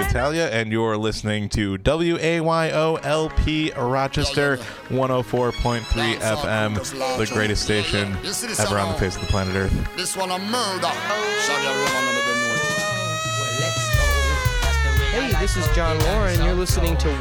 Natalia, and you're listening to WAYOLP Rochester 104.3 FM, the greatest station ever on the face of the planet Earth. This one a murder. Hey, this is John Lauren, and you're listening to